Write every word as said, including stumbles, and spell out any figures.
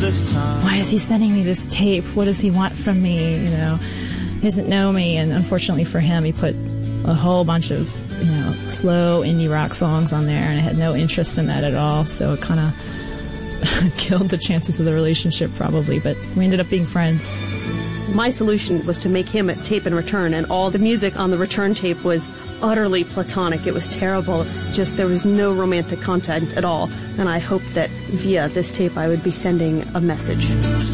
this time. Why is he sending me this tape? What does he want from me? You know, he doesn't know me. And unfortunately for him, he put a whole bunch of, you know, slow indie rock songs on there, and I had no interest in that at all. So it kind of killed the chances of the relationship probably, but we ended up being friends. My solution was to make him a tape and return, and all the music on the return tape was utterly platonic. It was terrible. Just there was no romantic content at all. And I hoped that via this tape I would be sending a message.